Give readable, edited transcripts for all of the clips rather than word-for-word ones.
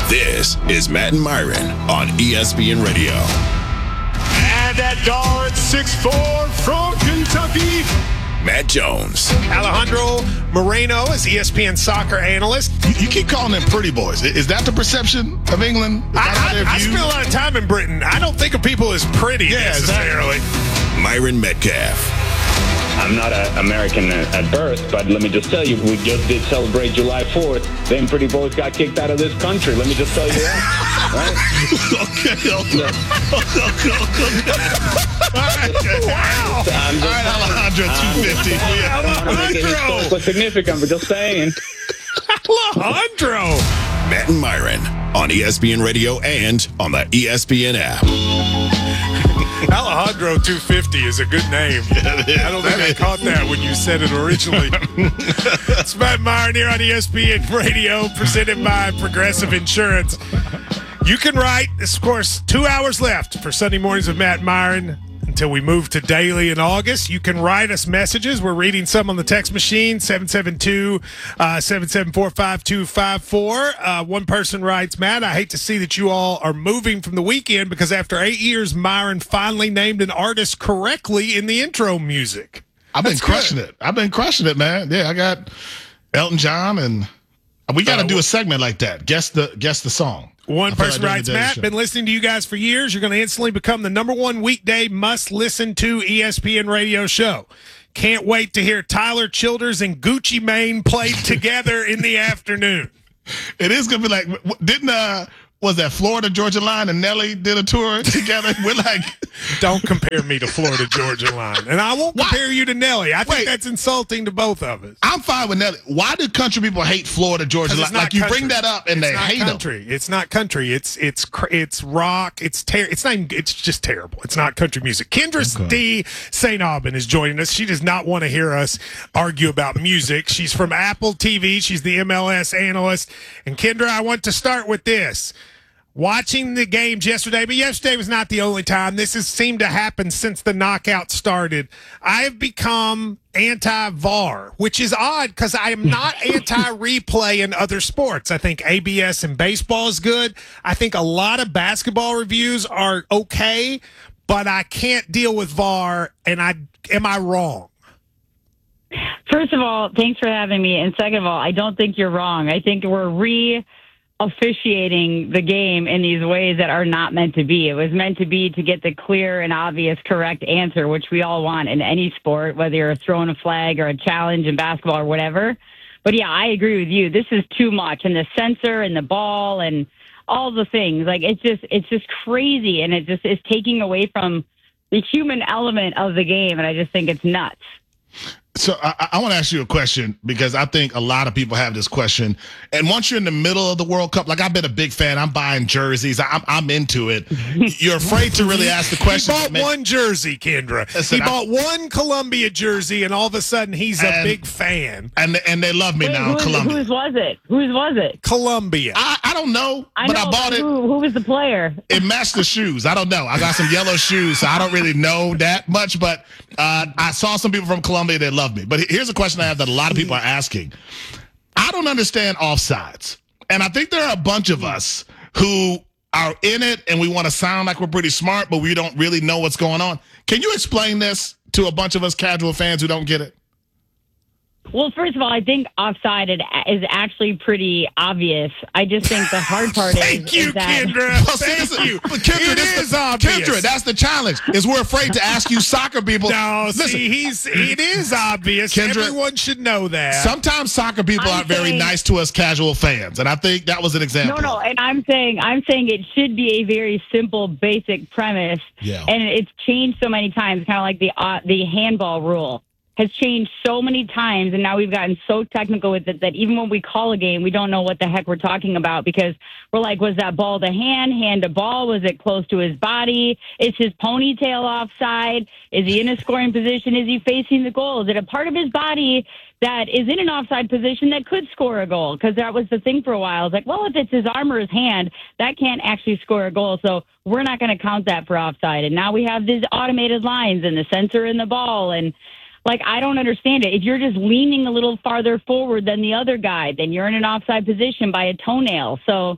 This is Matt and Myron on ESPN Radio. And that guard, 6'4" from Kentucky, Matt Jones. Alejandro Moreno is ESPN soccer analyst. You keep calling them pretty boys. Is that the perception of England? I spent a lot of time in Britain. I don't think of people as pretty necessarily. Exactly. Myron Metcalf. I'm not an American at birth, but let me just tell you, we just did celebrate July 4th. Them pretty boys got kicked out of this country. Let me just tell you that. Okay. Wow. All right, Alejandro, 250. I don't want to make it historically significant, but just saying. Alejandro. Matt and Myron on ESPN Radio and on the ESPN app. Alejandro 250 is a good name. I don't think I caught that when you said it originally. It's Matt and Myron here on ESPN Radio, presented by Progressive Insurance. You can write, of course, 2 hours left for Sunday mornings with Matt and Myron until we move to daily in August. You can write us messages. We're reading some on the text machine, 772-774-5254. One person writes, Matt, I hate to see that you all are moving from the weekend because after 8 years, Myron finally named an artist correctly in the intro music. I've been crushing it. I've been crushing it, man. Yeah, I got Elton John, and we got to do a segment like that. Guess the song. One person writes, Matt, been listening to you guys for years. You're going to instantly become the number one weekday must-listen-to ESPN radio show. Can't wait to hear Tyler Childers and Gucci Mane played together in the afternoon. It is going to be like, was that Florida Georgia Line and Nelly did a tour together? We're like, don't compare me to Florida Georgia Line, and I won't compare you to Nelly. I think that's insulting to both of us. I'm fine with Nelly. Why do country people hate Florida Georgia Line? Like you bring that up and they hate country. them. It's not country. It's rock. It's not. It's just terrible. It's not country music. Kendra D. St. Aubin is joining us. She does not want to hear us argue about music. She's from Apple TV. She's the MLS analyst. And Kendra, I want to start with this. Watching the games yesterday, but yesterday was not the only time. This has seemed to happen since the knockout started. I have become anti-VAR, which is odd because I am not anti-replay in other sports. I think ABS in baseball is good. I think a lot of basketball reviews are okay, but I can't deal with VAR, and am I wrong? First of all, thanks for having me. And second of all, I don't think you're wrong. I think we're officiating the game in these ways that are not meant to be. It was meant to be to get the clear and obvious correct answer, which we all want in any sport, whether you're throwing a flag or a challenge in basketball or whatever. But yeah, I agree with you. This is too much. And the sensor and the ball and all the things, like it's just crazy. And it just is taking away from the human element of the game. And I just think it's nuts. So I want to ask you a question because I think a lot of people have this question. And once you're in the middle of the World Cup, like I've been a big fan. I'm buying jerseys. I'm into it. You're afraid to really ask the question. He bought one jersey, Kendra. Listen, he bought one Columbia jersey, and all of a sudden he's a big fan. And they love me now in Columbia. Whose was it? Columbia. I don't know, but I bought it. Who was the player? It matched the shoes. I don't know. I got some yellow shoes, so I don't really know that much. But I saw some people from Columbia that love me. But here's a question I have that a lot of people are asking. I don't understand offsides. And I think there are a bunch of us who are in it and we want to sound like we're pretty smart, but we don't really know what's going on. Can you explain this to a bunch of us casual fans who don't get it? Well, first of all, I think offside is actually pretty obvious. I just think the hard part Thank you, is that... Kendra. Thank you. Kendra, it is obvious. Kendra, that's the challenge, is we're afraid to ask you soccer people. No, listen, it is obvious. Kendra, everyone should know that. Sometimes soccer people aren't very nice to us casual fans, and I think that was an example. No, and I'm saying it should be a very simple, basic premise, and it's changed so many times, kind of like the handball rule has changed so many times, and now we've gotten so technical with it that even when we call a game, we don't know what the heck we're talking about because we're like, was that ball to hand to ball? Was it close to his body? Is his ponytail offside? Is he in a scoring position? Is he facing the goal? Is it a part of his body that is in an offside position that could score a goal? Because that was the thing for a while. It's like, well, if it's his arm or his hand, that can't actually score a goal. So we're not going to count that for offside. And now we have these automated lines and the sensor in the ball. And like, I don't understand it. If you're just leaning a little farther forward than the other guy, then you're in an offside position by a toenail. So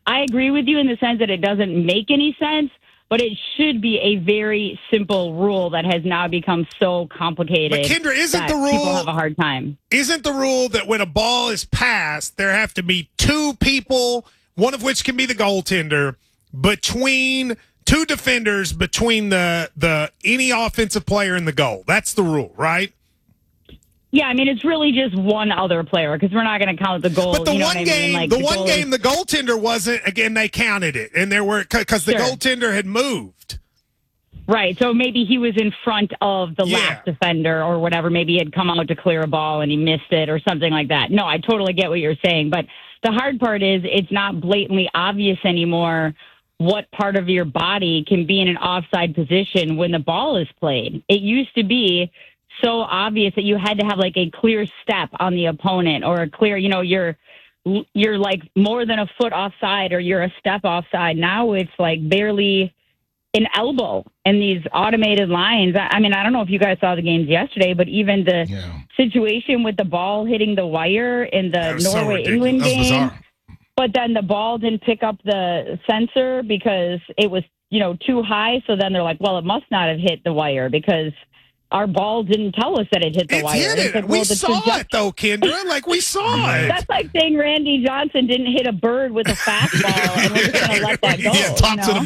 I agree with you in the sense that it doesn't make any sense, but it should be a very simple rule that has now become so complicated. But Kendra, isn't the rule people have a hard time? Isn't the rule that when a ball is passed, there have to be two people, one of which can be the goaltender, between two defenders between the any offensive player and the goal? That's the rule, right? Yeah, I mean, it's really just one other player because we're not going to count the goal. But the you know one game, I mean? the one game, the goaltender wasn't. Again, they counted it, and there were because the goaltender had moved. Right, so maybe he was in front of the last defender or whatever. Maybe he had come out to clear a ball and he missed it or something like that. No, I totally get what you're saying, but the hard part is it's not blatantly obvious anymore what part of your body can be in an offside position when the ball is played. It used to be so obvious that you had to have like a clear step on the opponent or a clear, you're like more than a foot offside or you're a step offside. Now it's like barely an elbow and these automated lines. I mean, I don't know if you guys saw the games yesterday, but even the situation with the ball hitting the wire in the Norway-England game, but then the ball didn't pick up the sensor because it was, too high. So then they're like, well, it must not have hit the wire because our ball didn't tell us that it hit the wire. Hit it. Like, we saw it, though, Kendra. Like, we saw it. That's like saying Randy Johnson didn't hit a bird with a fastball, and we're just going to let that go. Yeah, talk to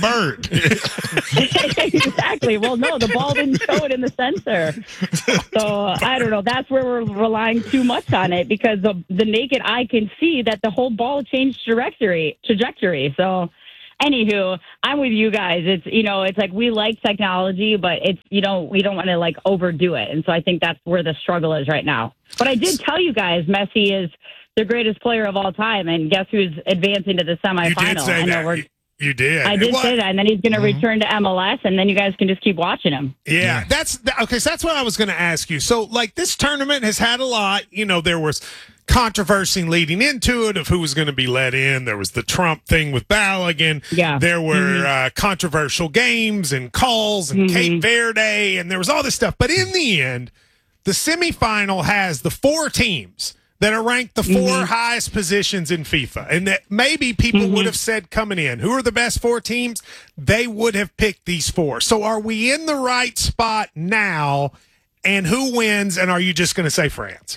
the bird. Exactly. Well, no, the ball didn't show it in the sensor. So, I don't know. That's where we're relying too much on it because the naked eye can see that the whole ball changed trajectory. So, anywho, I'm with you guys. It's, it's like we like technology, but it's, we don't want to like overdo it. And so I think that's where the struggle is right now. But I did tell you guys, Messi is the greatest player of all time. And guess who's advancing to the semifinal? You did say that. You did. I did say that. And then he's going to return to MLS, and then you guys can just keep watching him. Yeah. Okay. So that's what I was going to ask you. So, like, this tournament has had a lot. There was controversy leading into it of who was going to be let in. There was the Trump thing with Balogun. Yeah. There were controversial games and calls and Cape Verde, and there was all this stuff. But in the end, the semifinal has the four teams that are ranked the four highest positions in FIFA. And that maybe people would have said coming in, who are the best four teams? They would have picked these four. So are we in the right spot now? And who wins? And are you just going to say France?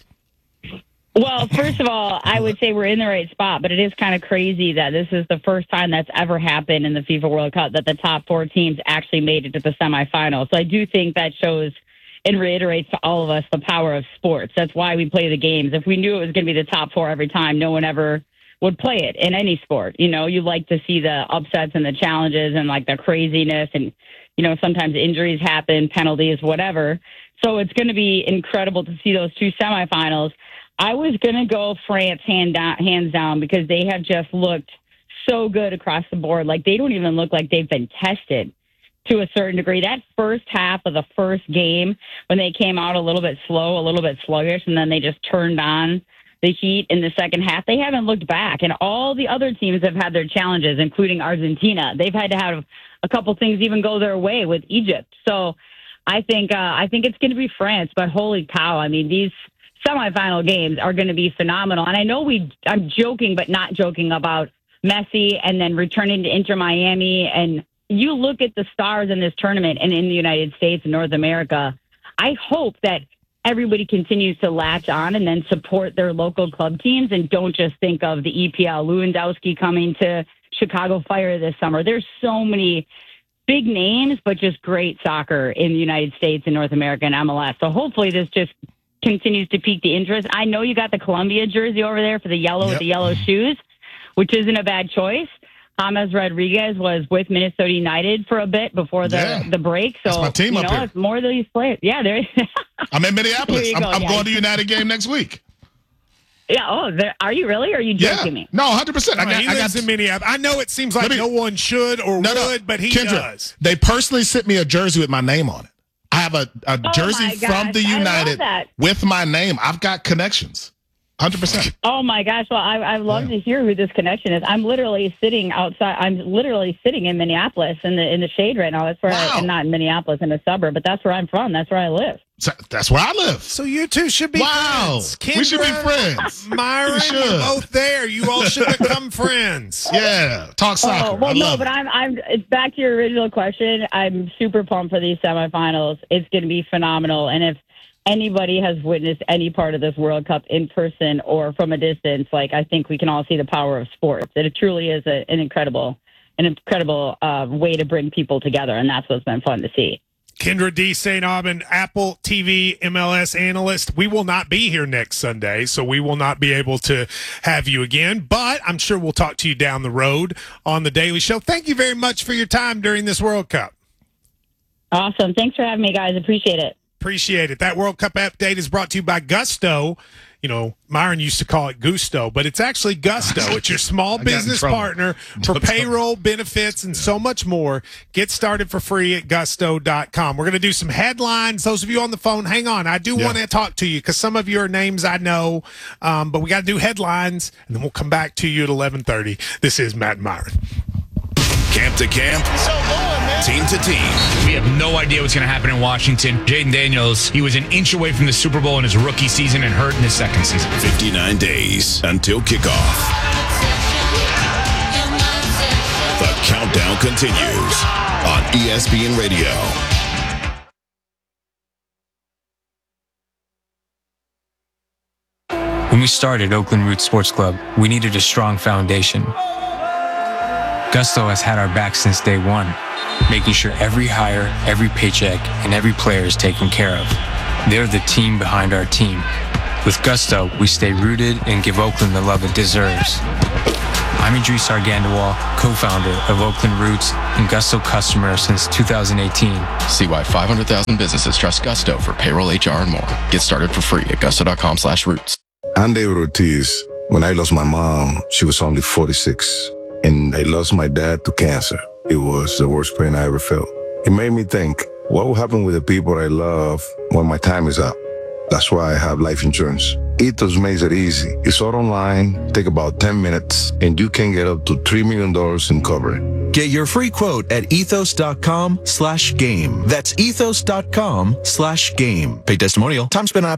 Well, first of all, I would say we're in the right spot, but it is kind of crazy that this is the first time that's ever happened in the FIFA World Cup that the top four teams actually made it to the semifinals. So I do think that shows and reiterates to all of us the power of sports. That's why we play the games. If we knew it was going to be the top four every time, no one ever would play it in any sport. You like to see the upsets and the challenges and like the craziness and, sometimes injuries happen, penalties, whatever. So it's going to be incredible to see those two semifinals. I was going to go France hands down because they have just looked so good across the board. Like, they don't even look like they've been tested to a certain degree. That first half of the first game, when they came out a little bit slow, a little bit sluggish, and then they just turned on the heat in the second half, they haven't looked back. And all the other teams have had their challenges, including Argentina. They've had to have a couple things even go their way with Egypt. So I think it's going to be France, but holy cow. I mean, these semifinal games are going to be phenomenal. And I know I'm joking, but not joking about Messi and then returning to Inter Miami. And you look at the stars in this tournament and in the United States and North America, I hope that everybody continues to latch on and then support their local club teams and don't just think of the EPL. Lewandowski coming to Chicago Fire this summer. There's so many big names, but just great soccer in the United States and North America and MLS. So hopefully this just continues to pique the interest. I know you got the Colombia jersey over there for the yellow with the yellow shoes, which isn't a bad choice. James Rodriguez was with Minnesota United for a bit before the break. So, that's my team up here. It's more of these players. Yeah, I'm in Minneapolis. I'm going to United game next week. Yeah. Oh, are you really? Or are you joking me? No, 100%. He lives in Minneapolis. I know it seems like no one should or would, but he does. They personally sent me a jersey with my name on it. I have a jersey from the United with my name. I've got connections. 100%. Oh my gosh! Well, I'd love to hear who this connection is. I'm literally sitting outside. I'm literally sitting in Minneapolis in the shade right now. That's where I'm not in Minneapolis in a suburb, but that's where I'm from. That's where I live. So that's where I live. So you two should be friends. Kendra, we should be friends. Myron, you're both there. You all should become friends. Yeah, talk soccer. Oh, well, no, but I'm. It's back to your original question. I'm super pumped for these semifinals. It's going to be phenomenal. And if anybody has witnessed any part of this World Cup in person or from a distance, like, I think we can all see the power of sports. It truly is an incredible way to bring people together, and that's what's been fun to see. Kendra D. St. Aubin, Apple TV MLS analyst. We will not be here next Sunday, so we will not be able to have you again, but I'm sure we'll talk to you down the road on The Daily Show. Thank you very much for your time during this World Cup. Awesome. Thanks for having me, guys. Appreciate it. Appreciate it. That World Cup update is brought to you by Gusto. You know, Myron used to call it Gusto, but it's actually Gusto. It's your small business partner for payroll, benefits, and so much more. Get started for free at gusto.com. We're going to do some headlines. Those of you on the phone, hang on. I do want to talk to you because some of your names I know, but we got to do headlines, and then we'll come back to you at 11:30. This is Matt and Myron. Camp to camp, team to team. We have no idea what's going to happen in Washington. Jaden Daniels, he was an inch away from the Super Bowl in his rookie season and hurt in his second season. 59 days until kickoff. The countdown continues on ESPN Radio. When we started Oakland Roots Sports Club, we needed a strong foundation. Gusto has had our back since day one, making sure every hire, every paycheck, and every player is taken care of. They're the team behind our team. With Gusto, we stay rooted and give Oakland the love it deserves. I'm Idris Argandawal, co-founder of Oakland Roots and Gusto customer since 2018. See why 500,000 businesses trust Gusto for payroll, HR, and more. Get started for free at gusto.com/roots. I'm David Ortiz. When I lost my mom, she was only 46. And I lost my dad to cancer. It was the worst pain I ever felt. It made me think, what will happen with the people I love when my time is up? That's why I have life insurance. Ethos makes it easy. It's all online, take about 10 minutes, and you can get up to $3 million in coverage. Get your free quote at ethos.com/game. That's ethos.com/game. Pay testimonial. Time spent on